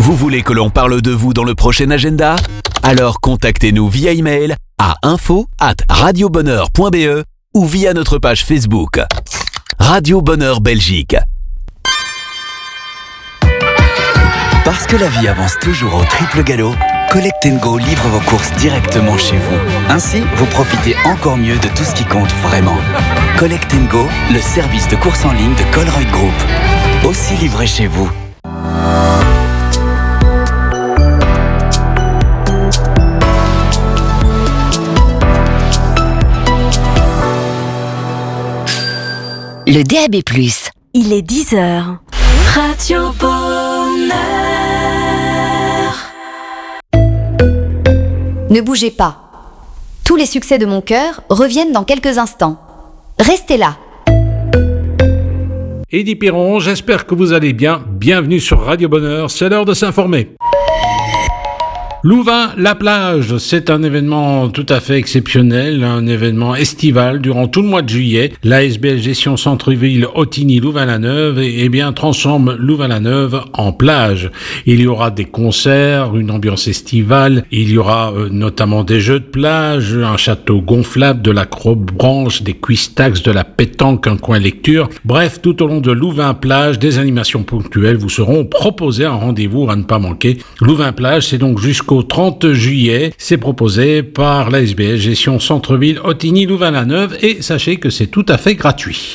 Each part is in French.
Vous voulez que l'on parle de vous dans le prochain agenda ? Alors contactez-nous via email à info@radiobonheur.be ou via notre page Facebook. Radio Bonheur Belgique. Parce que la vie avance toujours au triple galop, Collect & Go livre vos courses directement chez vous. Ainsi, vous profitez encore mieux de tout ce qui compte vraiment. Collect & Go, le service de course en ligne de Colruyt Group. Aussi livré chez vous. Le DAB+. Il est 10h. Radio Bonheur. Ne bougez pas. Tous les succès de mon cœur reviennent dans quelques instants. Restez là. Eddy Piron, j'espère que vous allez bien. Bienvenue sur Radio Bonheur, c'est l'heure de s'informer. Louvain-la-Plage, c'est un événement tout à fait exceptionnel, un événement estival durant tout le mois de juillet. L'ASBL Gestion Centre-Ville Ottignies-Louvain-la-Neuve transforme Louvain-la-Neuve en plage. Il y aura des concerts, une ambiance estivale, il y aura notamment des jeux de plage, un château gonflable, de l'acrobranche, des quiz-tax, de la pétanque, un coin lecture. Bref, tout au long de Louvain-Plage, des animations ponctuelles vous seront proposées, un rendez-vous à ne pas manquer. Louvain-Plage, c'est donc jusqu'au 30 juillet, c'est proposé par l'ASBL Gestion Centre-Ville Ottignies-Louvain-la-Neuve et sachez que c'est tout à fait gratuit.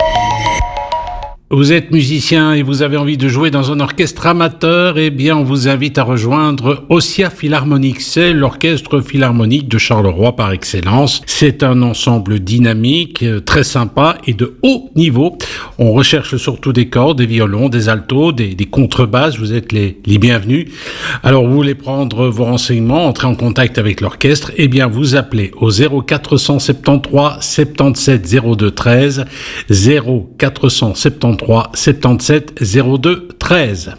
Vous êtes musicien et vous avez envie de jouer dans un orchestre amateur, eh bien on vous invite à rejoindre Ossia Philharmonic. C'est l'orchestre philharmonique de Charleroi par excellence. C'est un ensemble dynamique, très sympa et de haut niveau. On recherche surtout des cordes, des violons, des altos, des contrebasses. Vous êtes les bienvenus. Alors vous voulez prendre vos renseignements, entrer en contact avec l'orchestre, eh bien vous appelez au 0473 77 02 13 0473 77 02 13.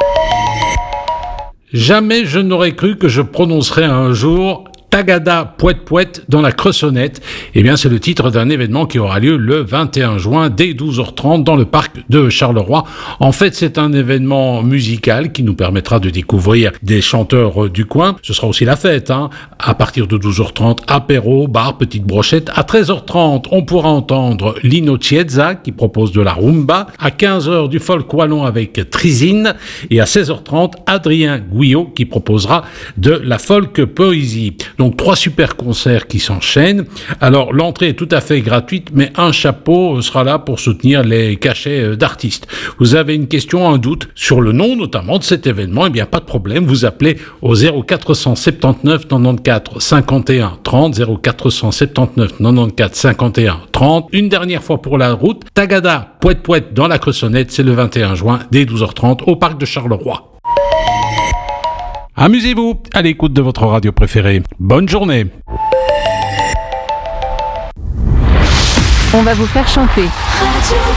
Jamais je n'aurais cru que je prononcerais un jour Tagada Pouet Pouet dans la Cressonnette. Eh bien, c'est le titre d'un événement qui aura lieu le 21 juin dès 12h30 dans le parc de Charleroi. En fait, c'est un événement musical qui nous permettra de découvrir des chanteurs du coin. Ce sera aussi la fête, À partir de 12h30, apéro, bar, petite brochette. À 13h30, on pourra entendre Lino Chiezza qui propose de la rumba. À 15h, du folk wallon avec Trizine. Et à 16h30, Adrien Guyot qui proposera de la folk poésie. Donc 3 super concerts qui s'enchaînent. Alors l'entrée est tout à fait gratuite, mais un chapeau sera là pour soutenir les cachets d'artistes. Vous avez une question, un doute sur le nom notamment de cet événement, eh bien pas de problème, vous appelez au 0479 94 51 30, 0479 94 51 30. Une dernière fois pour la route, Tagada Pouet Pouet dans la Cressonnette, c'est le 21 juin dès 12h30 au parc de Charleroi. Amusez-vous à l'écoute de votre radio préférée. Bonne journée. On va vous faire chanter.